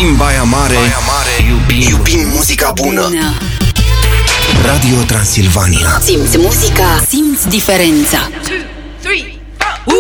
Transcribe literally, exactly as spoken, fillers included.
Iubim Baia Mare, Baia Mare. Iubim, iubim muzica bună. bună Radio Transilvania. Simți muzica, simți diferența.